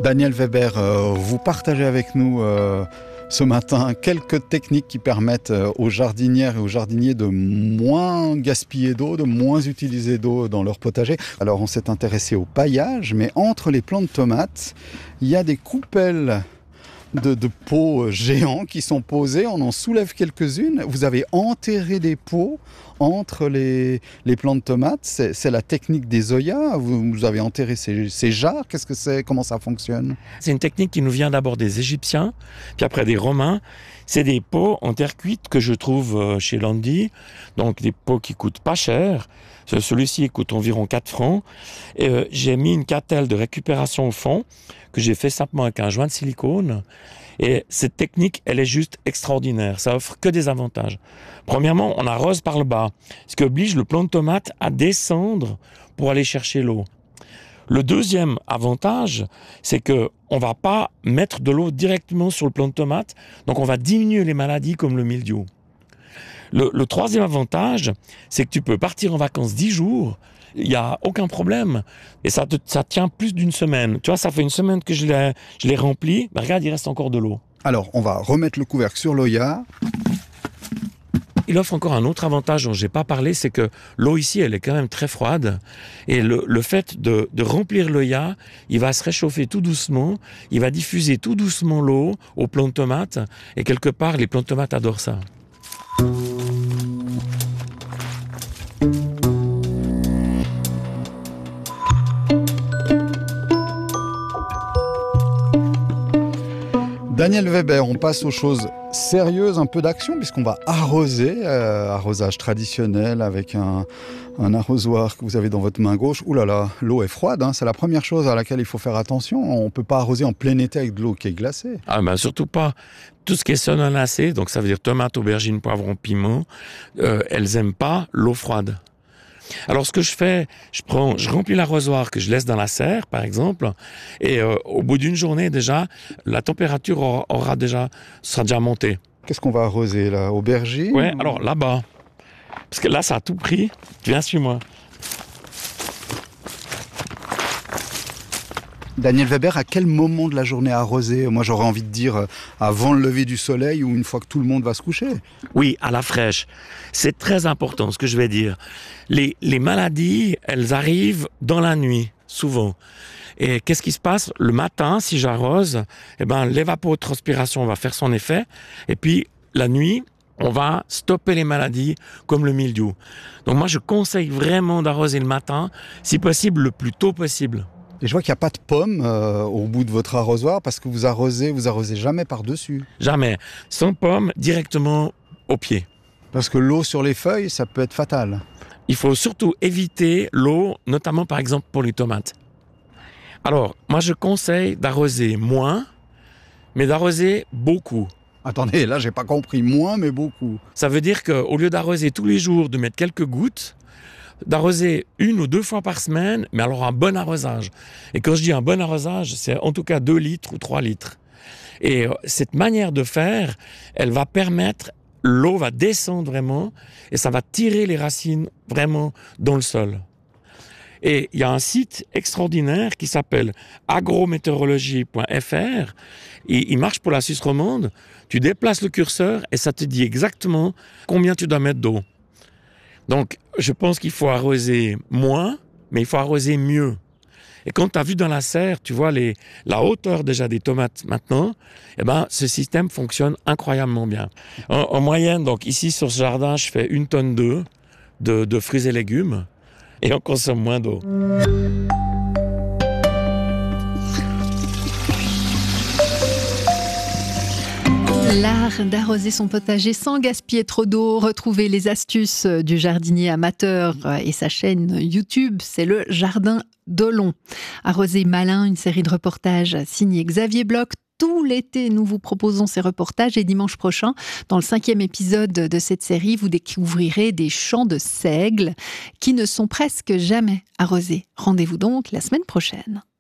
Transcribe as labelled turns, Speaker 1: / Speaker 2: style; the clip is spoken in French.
Speaker 1: Daniel Weber, vous partagez avec nous ce matin quelques techniques qui permettent aux jardinières et aux jardiniers de moins gaspiller d'eau, de moins utiliser d'eau dans leur potager. Alors on s'est intéressé au paillage, mais entre les plants de tomates, il y a des coupelles de pots géants qui sont posés. On en soulève quelques-unes. Vous avez enterré des pots entre les plants de tomates. C'est la technique des Oya. Vous avez enterré ces jarres. Qu'est-ce que c'est? Comment ça fonctionne?
Speaker 2: C'est une technique qui nous vient d'abord des Égyptiens, puis après des Romains. C'est des pots en terre cuite que je trouve chez Landy. Donc des pots qui coûtent pas cher. Celui-ci coûte environ 4 francs. Et, j'ai mis une cartelle de récupération au fond que j'ai fait simplement avec un joint de silicone. Et cette technique, elle est juste extraordinaire. Ça offre que des avantages. Premièrement, on arrose par le bas, ce qui oblige le plant de tomate à descendre pour aller chercher l'eau. Le deuxième avantage, c'est que on va pas mettre de l'eau directement sur le plant de tomate, donc on va diminuer les maladies comme le mildiou. Le troisième avantage, c'est que tu peux partir en vacances 10 jours, il n'y a aucun problème. Et ça tient plus d'une semaine. Tu vois, ça fait une semaine que je l'ai rempli. Ben regarde, il reste encore de l'eau.
Speaker 1: Alors, on va remettre le couvercle sur l'Oya.
Speaker 2: Il offre encore un autre avantage dont je n'ai pas parlé, c'est que l'eau ici, elle est quand même très froide. Et le fait de remplir l'Oya, il va se réchauffer tout doucement, il va diffuser tout doucement l'eau aux plants de tomates. Et quelque part, les plants de tomates adorent ça.
Speaker 1: Daniel Weber, on passe aux choses sérieuses, un peu d'action, puisqu'on va arroser, arrosage traditionnel avec un arrosoir que vous avez dans votre main gauche. Ouh là là, l'eau est froide, hein, c'est la première chose à laquelle il faut faire attention. On ne peut pas arroser en plein été avec de l'eau qui est glacée.
Speaker 2: Ah ben surtout pas. Tout ce qui est solonacé, donc ça veut dire tomates, aubergines, poivrons, piments, elles aiment pas l'eau froide. Alors ce que je fais, je remplis l'arrosoir que je laisse dans la serre, par exemple, et au bout d'une journée déjà, la température sera déjà montée.
Speaker 1: Qu'est-ce qu'on va arroser là? Aubergines?
Speaker 2: Ouais, alors là-bas, parce que là ça a tout pris. Viens, suis-moi.
Speaker 1: Daniel Weber, à quel moment de la journée arroser? Moi, j'aurais envie de dire avant le lever du soleil ou une fois que tout le monde va se coucher.
Speaker 2: Oui, à la fraîche. C'est très important ce que je vais dire. Les maladies, elles arrivent dans la nuit, souvent. Et qu'est-ce qui se passe? Le matin, si j'arrose, l'évapotranspiration va faire son effet. Et puis, la nuit, on va stopper les maladies comme le mildiou. Donc moi, je conseille vraiment d'arroser le matin, si possible, le plus tôt possible.
Speaker 1: Et je vois qu'il n'y a pas de pommes au bout de votre arrosoir parce que vous arrosez jamais par-dessus.
Speaker 2: Jamais. Sans pommes, directement au pied.
Speaker 1: Parce que l'eau sur les feuilles, ça peut être fatal.
Speaker 2: Il faut surtout éviter l'eau, notamment par exemple pour les tomates. Alors, moi je conseille d'arroser moins, mais d'arroser beaucoup.
Speaker 1: Attendez, là j'ai pas compris. Moins, mais beaucoup.
Speaker 2: Ça veut dire qu'au lieu d'arroser tous les jours, de mettre quelques gouttes, d'arroser 1 ou 2 fois par semaine, mais alors un bon arrosage. Et quand je dis un bon arrosage, c'est en tout cas 2 litres ou 3 litres. Et cette manière de faire, elle va permettre, l'eau va descendre vraiment, et ça va tirer les racines vraiment dans le sol. Et il y a un site extraordinaire qui s'appelle agrométéorologie.fr, et il marche pour la Suisse romande. Tu déplaces le curseur et ça te dit exactement combien tu dois mettre d'eau. Donc, je pense qu'il faut arroser moins, mais il faut arroser mieux. Et quand tu as vu dans la serre, tu vois la hauteur déjà des tomates maintenant, ce système fonctionne incroyablement bien. En moyenne, donc ici sur ce jardin, je fais 1 tonne de fruits et légumes et on consomme moins d'eau.
Speaker 3: L'art d'arroser son potager sans gaspiller trop d'eau. Retrouvez les astuces du jardinier amateur et sa chaîne YouTube, c'est le Jardin d'Olon. Arroser malin, une série de reportages signés Xavier Bloch. Tout l'été, nous vous proposons ces reportages et dimanche prochain, dans le 5e épisode de cette série, vous découvrirez des champs de seigle qui ne sont presque jamais arrosés. Rendez-vous donc la semaine prochaine.